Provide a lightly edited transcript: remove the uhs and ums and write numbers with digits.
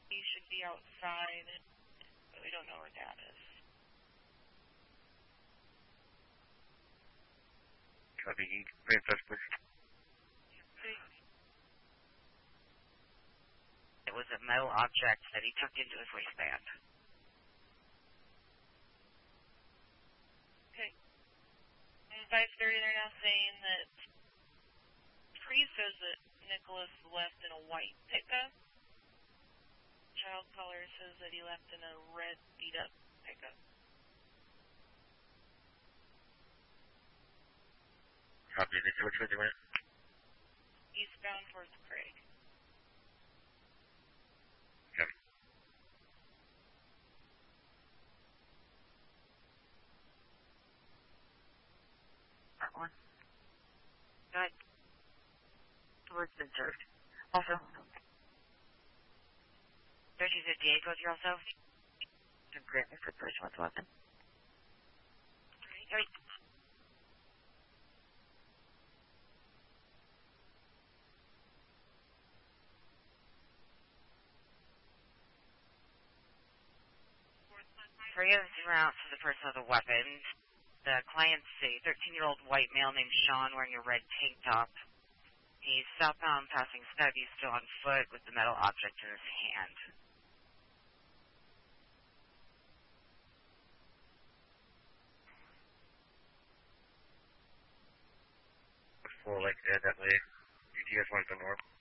He should be outside, but we don't know where Dad is. Copy. Manifest, please. It was a metal object that he tucked into his waistband. Okay. And 5:30, they're now saying that Priest says that Nicholas left in a white pickup. Child caller says that he left in a red beat-up pickup. Copy. Which way they went? Eastbound towards Craig. Copy. That one. Good. The word's been served. Also, 1358 goes here also. Grant me for first one's weapon. Right. Three of the rounds to the person with a weapon. The client's a 13-year-old white male named Sean wearing a red tank top. He's southbound passing Stub. He's still on foot with the metal object in his hand. Before, like, that way. Do you guys want to go north?